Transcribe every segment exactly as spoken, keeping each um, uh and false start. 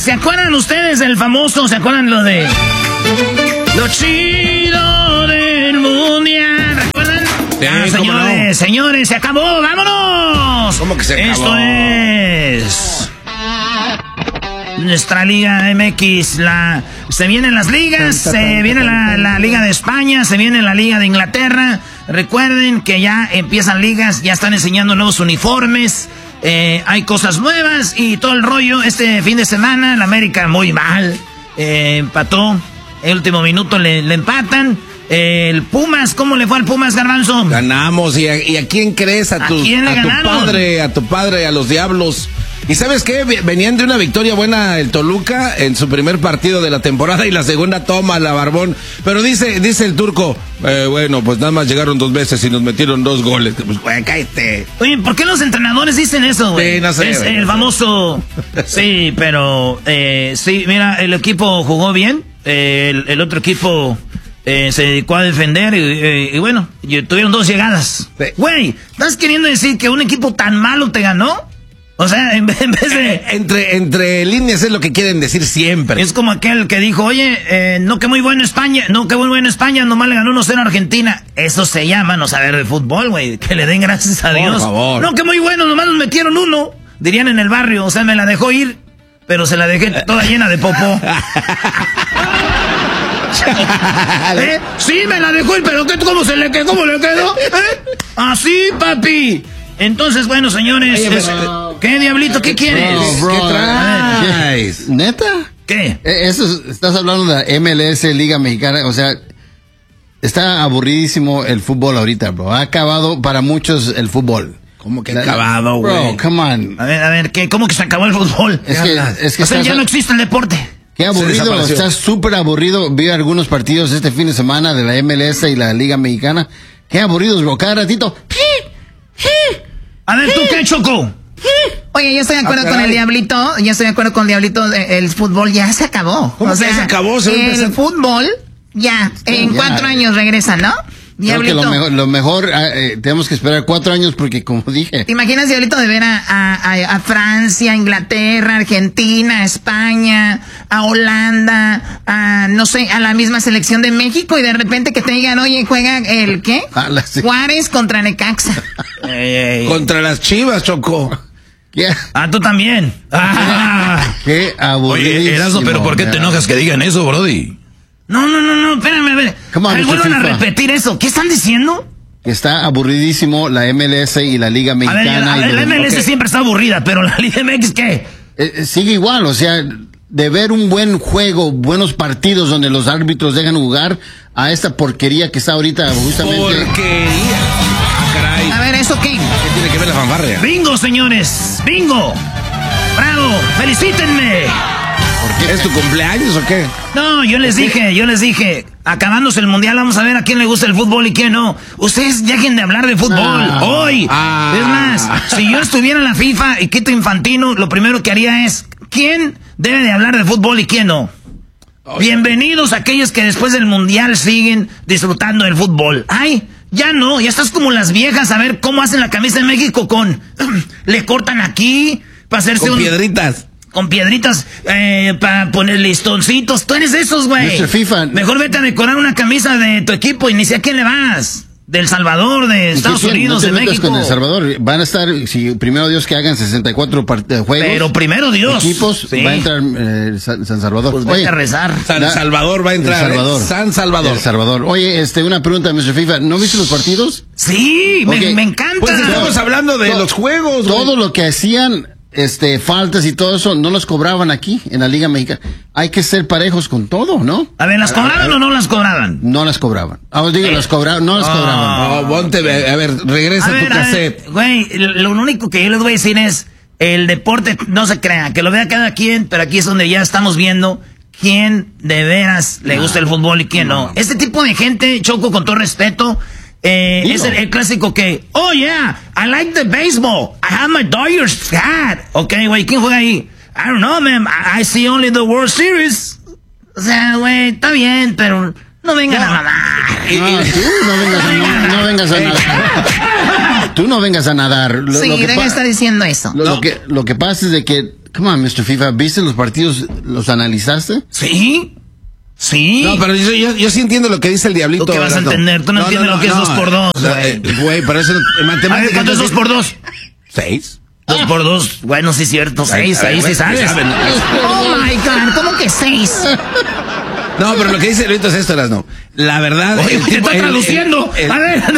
¿Se acuerdan ustedes del famoso? ¿Se acuerdan lo de lo chido del mundial? ¿Recuerdan? Sí, ah, señores, no? señores, se acabó, vámonos. ¿Cómo que se acabó? Esto es nuestra Liga M X. La, se vienen las ligas, se viene la, la Liga de España, se viene la Liga de Inglaterra. Recuerden que ya empiezan ligas, ya están enseñando nuevos uniformes. Eh, hay cosas nuevas y todo el rollo. Este fin de semana la América muy mal, eh, empató, el último minuto le, le empatan. Eh, el Pumas, ¿cómo le fue al Pumas, Garbanzo? Ganamos. ¿Y a, y a quién crees? A, tu, ¿A, quién le a tu padre, a tu padre, a los Diablos. ¿Y sabes qué? Venían de una victoria buena el Toluca en su primer partido de la temporada y la segunda toma la Barbón. Pero dice dice el turco, eh, bueno, pues nada más llegaron dos veces y nos metieron dos goles. Pues, güey, cállate. Oye, ¿por qué los entrenadores dicen eso, güey? Sí, no sé. Es güey, el no famoso... Sí, pero... Eh, sí, mira, el equipo jugó bien. Eh, el, el otro equipo... Eh, se dedicó a defender y, y, y bueno, y tuvieron dos llegadas. Güey, ¿estás queriendo decir que un equipo tan malo te ganó? O sea, en vez, en vez de... Eh, entre, entre líneas es lo que quieren decir siempre. Es como aquel que dijo, oye, eh, no que muy bueno España, no que muy bueno España, nomás le ganó uno cero a Argentina. Eso se llama no saber de fútbol, güey. Que le den gracias a Dios. Por favor. No que muy bueno, nomás nos metieron uno. Dirían en el barrio, o sea, me la dejó ir, pero se la dejé toda llena de popó. ¿Eh? Sí, me la dejó ir, pero ¿qué, ¿cómo se le quedó? ¿Cómo le quedó? ¿Eh? Así, papi. Entonces, bueno, señores, Oye, es, pero, ¿qué, Diablito? ¿Qué quieres? Bro, bro, ¿Qué traes? ¿Neta? ¿Qué? Eso, estás hablando de la M L S, Liga Mexicana, o sea, está aburridísimo el fútbol ahorita, bro. Ha acabado para muchos el fútbol. ¿Cómo que La, acabado, güey? Bro, come on. A ver, a ver, ¿qué, ¿cómo que se acabó el fútbol? Es que, es que o sea, ya no existe el deporte. Qué aburrido, está súper aburrido. Vi algunos partidos este fin de semana de la M L S y la Liga Mexicana. Qué aburridos, bro. Cada ratito. A ver, ¿tú qué, Choco? Oye, yo estoy de acuerdo Ah, con el Diablito. Yo estoy de acuerdo con el Diablito. El fútbol ya se acabó. ¿Cómo o sea, que se acabó? Se va a el empezar. fútbol ya. En ya. cuatro años regresa, ¿no? Creo que Diablito. lo mejor, lo mejor eh, tenemos que esperar cuatro años porque, como dije... ¿Te imaginas, Diablito, de ver a, a, a, a Francia, Inglaterra, Argentina, España, a Holanda, a, no sé, a la misma selección de México y de repente que te digan, oye, juega el, ¿qué? Ah, la- sí. Juárez contra Necaxa. Ey, ey. Contra las Chivas, Choco. ¿Qué, Ah, tú también. Ah. qué aburrido. Oye, Erasmo, pero ¿por qué te enojas que digan eso, Brody? No, no, no, no, espérame, a ver. Come on, Ay, mister vuelvan a FIFA. repetir eso. ¿Qué están diciendo? Está aburridísimo la M L S y la Liga A ver, Mexicana. a y ver, lo- la M L S Ok. siempre está aburrida, pero la Liga M X, ¿qué? Eh, eh, sigue igual, o sea, de ver un buen juego, buenos partidos donde los árbitros dejan jugar a esta porquería que está ahorita justamente. Porquería. Ah, caray. A ver, ¿eso qué? ¿Qué tiene que ver la fanfarria? ¡Bingo, señores! ¡Bingo! ¡Bravo! ¡Felicítenme! ¿Es tu cumpleaños o qué? No, yo les dije, yo les dije, acabándose el mundial, vamos a ver a quién le gusta el fútbol y quién no. Ustedes dejen de hablar de fútbol, Ah. hoy. Ah. Es más, si yo estuviera en la FIFA y Quito Infantino, lo primero que haría es, ¿quién debe de hablar de fútbol y quién no? Bienvenidos a aquellos que después del mundial siguen disfrutando del fútbol. Ay, ya no, ya estás como las viejas a ver cómo hacen la camisa de México con... le cortan aquí para hacerse Con un... piedritas. Con piedritas, eh, para poner listoncitos. Tú eres de esos, güey. mister FIFA. Mejor vete a decorar una camisa de tu equipo y ni sé a quién le vas. Del Salvador, de Estados ¿Qué tiene? Unidos, No te de metas México. con El Salvador. Van a estar, si primero Dios que hagan sesenta y cuatro part- eh, juegos. Pero primero Dios. Equipos, Sí. va a entrar eh, San San Salvador. Pues vete a rezar. San la- Salvador va a entrar. El Salvador. ¿eh? San Salvador. El Salvador. Oye, este, una pregunta, mister FIFA. ¿No viste los partidos? Sí, Ok. me, me encanta. Pues estamos hablando de To- los juegos, güey. Todo lo que hacían, este, faltas y todo eso, no los cobraban aquí, en la Liga Mexicana. Hay que ser parejos con todo, ¿no? A ver, ¿las cobraban o no las cobraban? No las cobraban. Ah, os digo, Eh. las cobraban, no las Ah. cobraban. No, ponte, a ver, regresa A tu ver, a cassette. ver, güey, lo único que yo les voy a decir es, el deporte no se crea, que lo vea cada quien, pero aquí es donde ya estamos viendo quién de veras le gusta el fútbol y quién no. Este tipo de gente, Choco, con todo respeto, eh, Digo. es el, el clásico que, oh yeah, I like the baseball, I have my Dodgers hat. Ok, güey, ¿quién juega ahí? I don't know, man, I, I see only the World Series. O sea, güey, está bien, pero no vengan a mamar. No, tú no vengas a, no vengas a nadar. Tú no vengas a nadar. Lo, Sí, lo que deja pa- de estar diciendo eso. lo- lo que, lo que pasa es de que Come on, mister FIFA, ¿viste los partidos? ¿Los analizaste? Sí. Sí. No, pero yo, yo, yo sí entiendo lo que dice el Diablito. ¿Tú qué vas a entender? Tú no, no entiendes no, no, lo que no, es dos por dos, güey. Güey, pero eso en matemáticas... A ver, ¿cuánto es dos por dos? Seis. Dos por dos, bueno, sí es cierto, seis, ahí sí sabes. Oh my God, ¿cómo que seis? No, pero lo que dice Luito es esto, no. La verdad... Oye, te está traduciendo. El, el, a ver.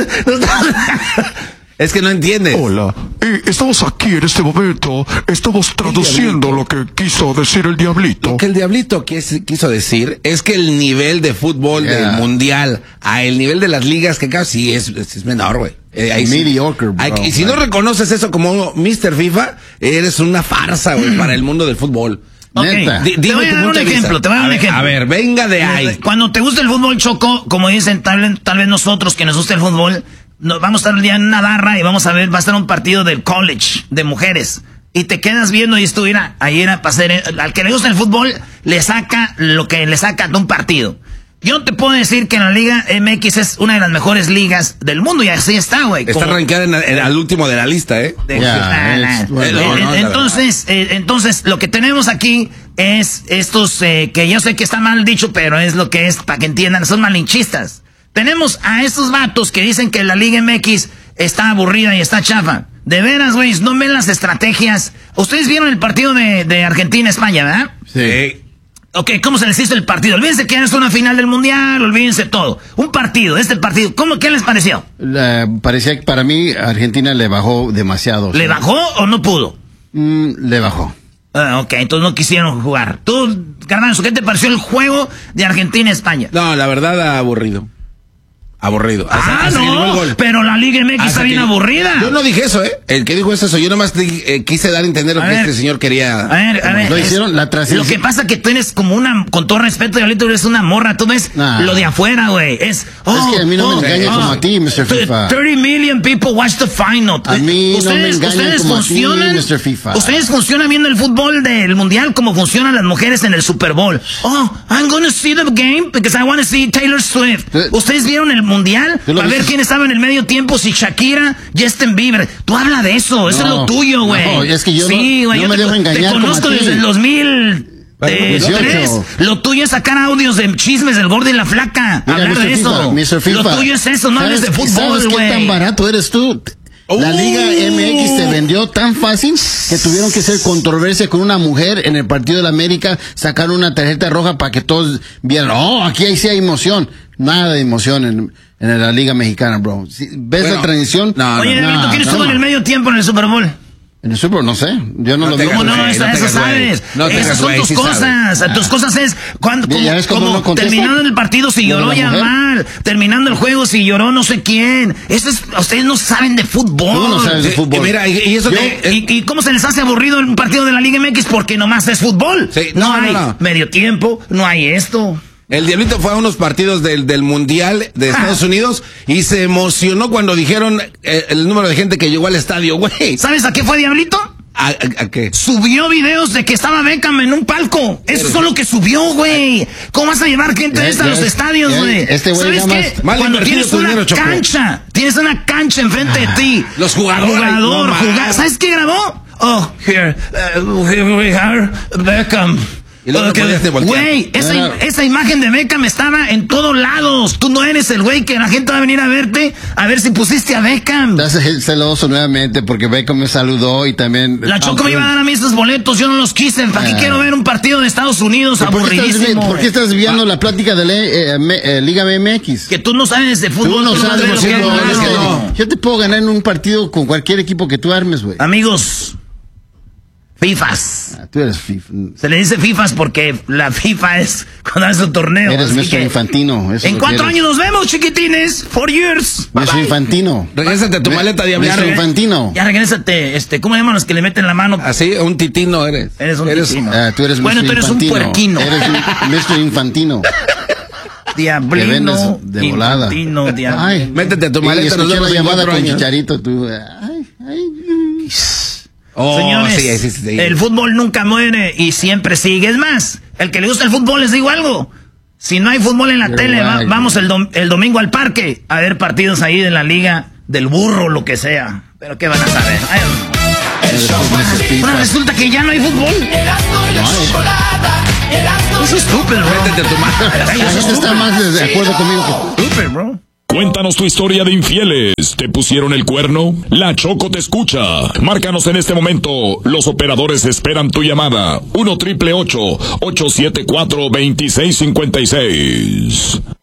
Es que no entiendes. Hola, eh, estamos aquí en este momento, estamos traduciendo lo que quiso decir el Diablito. Lo que el Diablito quis, quiso decir es que el nivel de fútbol yeah. del mundial a el nivel de las ligas que casi es, es, es menor, güey. Eh, mediocre, bro. Y si no reconoces eso como mister FIFA, eres una farsa, güey, para el mundo del fútbol. Okay. Neta. D- te voy a dar un ejemplo, te voy a dar un ejemplo. A ver, venga de ahí. Cuando te gusta el fútbol, Choco, como dicen tal, tal vez nosotros que nos gusta el fútbol, nos vamos a estar el día en una barra y vamos a ver, va a estar un partido del college de mujeres. Y te quedas viendo y esto, mira, ahí era para hacer, al que le gusta el fútbol, le saca lo que le saca de un partido. Yo te puedo decir que en la Liga M X es una de las mejores ligas del mundo y así está, güey. Está rankeada en, en, al último de la lista, ¿eh? De, yeah, bueno, no, no, entonces, eh, entonces, lo que tenemos aquí es estos, eh, que yo sé que está mal dicho, pero es lo que es, para que entiendan, son malinchistas. Tenemos a estos vatos que dicen que la Liga M X está aburrida y está chafa. De veras, güey, no ven las estrategias. Ustedes vieron el partido de, de Argentina-España, ¿verdad? Sí. Ok, ¿cómo se les hizo el partido? Olvídense que es una final del Mundial, olvídense todo. Un partido, este partido, ¿cómo, qué les pareció? La, parecía que para mí Argentina le bajó demasiado. ¿Le ¿sí? bajó o no pudo? Mm, le bajó. Ah, ok, entonces no quisieron jugar. Tú, Garbanzo, ¿qué te pareció el juego de Argentina-España? No, la verdad, aburrido. Aburrido. Ah, hasta, no, hasta gol. Pero la Liga M X hasta está bien aburrida. Yo no dije eso, ¿eh? El que dijo es eso. Yo nomás eh, quise dar a entender lo a que ver, este señor quería. A ver, a ver. Lo hicieron, la transición. Lo que pasa que tú eres como una, con todo respeto, Diablito, eres una morra. Tú ves nah. lo de afuera, güey. Es, oh, es que a mí no oh, me engañan oh, como a ti, mister FIFA. thirty million people watch the final. A mí ustedes, no me engañan ustedes como funcionan, a ti, mister FIFA. Ustedes funcionan viendo el fútbol del Mundial como funcionan las mujeres en el Super Bowl. Oh, I'm gonna see the game because I want to see Taylor Swift. ¿Ustedes vieron el Mundial? A ver quién estaba en el medio tiempo, si Shakira, Justin Bieber. Tú habla de eso, eso no, es lo tuyo, güey. No, es que yo sí, no, no me te, dejo engañar. Te conozco desde el dos mil tres. Lo tuyo es sacar audios de chismes del gordo y la flaca. Mira, hablar de eso. mister FIFA, lo tuyo es eso, no hables de fútbol, güey. ¿Qué tan barato eres tú? La Liga M X se vendió tan fácil que tuvieron que hacer controversia con una mujer en el partido de la América, sacar una tarjeta roja para que todos vieran, oh, aquí sí hay emoción. Nada de emoción en, en la Liga Mexicana, bro. ¿Ves bueno, la transición? No, Oye, no, no, ¿quién estuvo en el medio tiempo en el Super Bowl? En el Super Bowl, no sé. Yo no, no lo vi. ¿Cómo no? no, eso, no eso sabes. No Esas son tus sí cosas. Sabes. Tus cosas es cuando como, como, como terminando el partido si lloró ya mal, terminando el juego si lloró no sé quién. Eso es, ustedes no saben de fútbol. Tú no sabes de fútbol. Y, mira, y, y eso Yo, que, y, y cómo se les hace aburrido un partido de la Liga M X porque nomás es fútbol. Sí, no, no hay no, no. medio tiempo, no hay esto. El Diablito fue a unos partidos del, del Mundial de Estados ah. Unidos y se emocionó cuando dijeron eh, el número de gente que llegó al estadio, güey. ¿Sabes a qué fue, Diablito? ¿A, a, a qué? Subió videos de que estaba Beckham en un palco. Eso es lo que subió, güey. ¿Cómo vas a llevar gente de esta a los estadios, güey? Este ¿Sabes qué? Cuando tienes una dinero, cancha, tienes una cancha enfrente ah, de ti. Los jugadores. Jugador, no, jugador. ¿Sabes qué grabó? Oh, here, uh, here we are, Beckham. Güey, esa, no, no. esa imagen de Beckham estaba en todos lados. Tú no eres el güey que la gente va a venir a verte a ver si pusiste a Beckham. Estás celoso nuevamente porque Beckham me saludó y también... La Choco me iba a dar a mí esos boletos, yo no los quise. ¿Para qué ah. quiero ver un partido de Estados Unidos aburridísimo? ¿Por qué estás viendo ah. la plática de la eh, eh, Liga M X? Que tú no sabes de fútbol. Tú no sabes de fútbol. Es que no. Yo te puedo ganar en un partido con cualquier equipo que tú armes, güey. Amigos... FIFAs. Ah, tú eres FIFA. Se le dice FIFAs porque la FIFA es cuando hace un torneo. Eres mister Infantino. Eso en cuatro años nos vemos, chiquitines. Four years. mister Infantino. Regrésate a tu maleta, Diablo. mister Infantino. Ya regrésate. Este, ¿cómo llaman los que le meten la mano? Así, un titino eres. Eres un eres, titino. Ah, tú eres bueno, mister tú eres Infantino. un puerquino. Eres un mister Infantino. Diablino. De volada. Infantino, diablino. Ay, métete a tu maleta. Nos vemos la llamada con Chicharito. Tú. Ay, ay. Oh, Señores, sí, sí, sí, sí. El fútbol nunca muere y siempre sigue. Es más, el que le gusta el fútbol, les digo algo. Si no hay fútbol en la You're tele, right, va, vamos el, dom el domingo al parque a ver partidos ahí de la liga del burro, lo que sea. Pero ¿qué van a saber? Ay, Ahora resulta que ya no hay fútbol. Es estúpido, bro. Métete tu madre. La gente está más de acuerdo conmigo que... Estúpido, bro. Cuéntanos tu historia de infieles. ¿Te pusieron el cuerno? La Choco te escucha. Márcanos en este momento. Los operadores esperan tu llamada. uno triple ocho, ocho siete cuatro, dos seis cinco seis.